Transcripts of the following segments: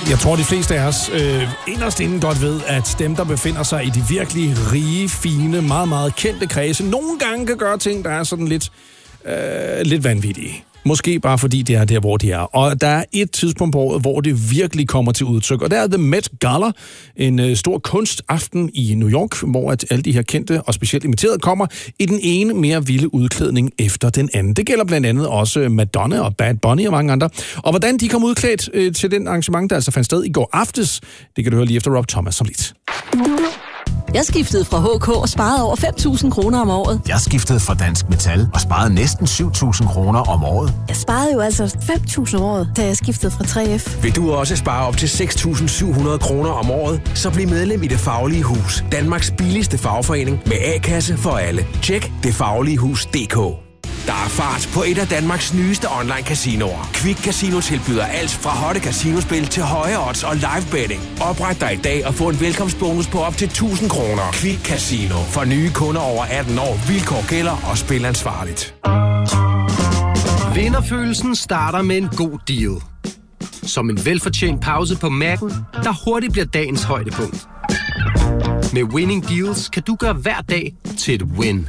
Jeg tror, de fleste af os inderst inden godt ved, at dem, der befinder sig i de virkelig rige, fine, meget, meget kendte kredse, nogle gange kan gøre ting, der er sådan lidt vanvittige. Måske bare fordi det er der, hvor de er. Og der er et tidspunkt på året, hvor det virkelig kommer til udtryk. Og der er The Met Gala, en stor kunstaften i New York, hvor at alle de her kendte og specielt imiterede kommer i den ene mere vilde udklædning efter den anden. Det gælder blandt andet også Madonna og Bad Bunny og mange andre. Og hvordan de kom udklædt til den arrangement, der altså fandt sted i går aftes, det kan du høre lige efter Rob Thomas om lidt. Jeg skiftede fra HK og sparede over 5.000 kroner om året. Jeg skiftede fra Dansk Metal og sparede næsten 7.000 kroner om året. Jeg sparede jo altså 5.000 om året, da jeg skiftede fra 3F. Vil du også spare op til 6.700 kroner om året? Så bliv medlem i Det Faglige Hus. Danmarks billigste fagforening med A-kasse for alle. Tjek detfagligehus.dk. Der er fart på et af Danmarks nyeste online casinoer. Quick Casino tilbyder alt fra hotte casinospil til høje odds og live betting. Opret dig i dag og få en velkomstbonus på op til 1.000 kroner. Quick Casino. For nye kunder over 18 år. Vilkår gælder og spil ansvarligt. Vinderfølelsen starter med en god deal. Som en velfortjent pause på Mac'en, der hurtigt bliver dagens højdepunkt. Med Winning Deals kan du gøre hver dag til et win.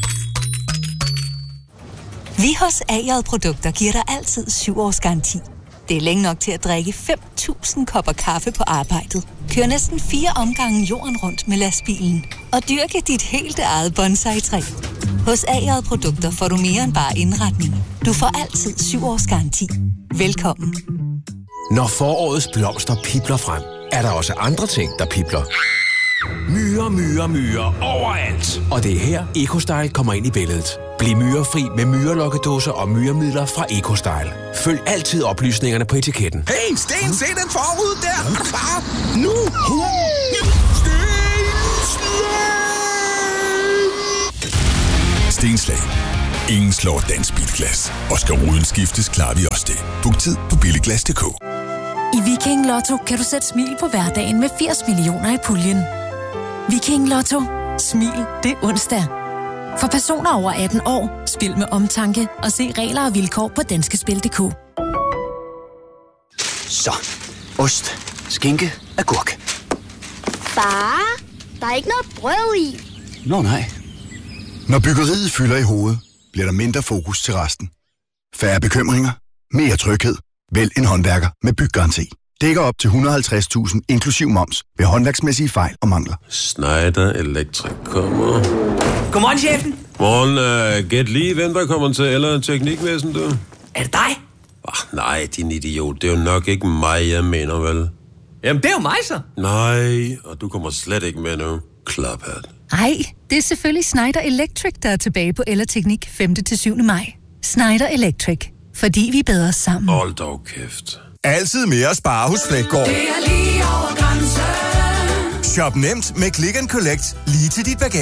Vi hos A-J Produkter giver dig altid 7 års garanti. Det er længe nok til at drikke 5.000 kopper kaffe på arbejdet. Kør næsten 4 omgange jorden rundt med lastbilen. Og dyrke dit helt eget bonsai-træ. Hos A-J Produkter får du mere end bare indretning. Du får altid 7 års garanti. Velkommen. Når forårets blomster pipler frem, er der også andre ting, der pipler. Myrer overalt. Og det er her EcoStyle kommer ind i billedet. Bliv myrefri med myrelokkedåser og myremidler fra EcoStyle. Følg altid oplysningerne på etiketten. Hey, Sten, se den forrude der! Klar, nu! Stenslag. Ingen slår dansk bilglas. Og skal ruden skiftes, klarer vi også det. Book tid på billiglas.dk. I Viking Lotto kan du sætte smil på hverdagen med 80 millioner i puljen. Viking Lotto. Smil, det er onsdag. For personer over 18 år, spil med omtanke og se regler og vilkår på danskespil.dk. Så, ost, skinke, agurk. Far, der er ikke noget brød i. Nå nej. Når byggeriet fylder i hovedet, bliver der mindre fokus til resten. Færre bekymringer, mere tryghed. Vælg en håndværker med byggaranti. Dækker op til 150.000 inklusiv moms ved håndværksmæssige fejl og mangler. Schneider Electric kommer. Godmorgen, chefen. Morgen, gæt lige, hvem der kommer til eller teknikvæsen, du? Er det dig? Nej, din idiot. Det er jo nok ikke mig, jeg mener, vel? Jamen, det er jo mig, så. Nej, og du kommer slet ikke med nu. Klaphat. Ej, det er selvfølgelig Schneider Electric, der er tilbage på Ellerteknik 5. til 7. maj. Schneider Electric. Fordi vi er bedre sammen. Hold dog kæft. Altid mere at spare hos Fleggaard. Det er lige over grænsen. Shop nemt med Click & Collect lige til dit bagage.